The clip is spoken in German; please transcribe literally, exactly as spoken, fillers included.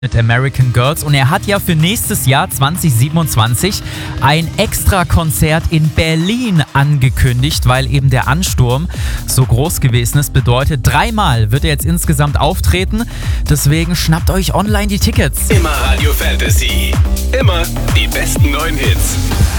mit American Girls und er hat ja für nächstes Jahr zwanzig siebenundzwanzig ein Extra-Konzert in Berlin angekündigt, weil eben der Ansturm so groß gewesen ist. Bedeutet, dreimal wird er jetzt insgesamt auftreten, deswegen schnappt euch online die Tickets. Immer Radio Fantasy, immer die besten neuen Hits.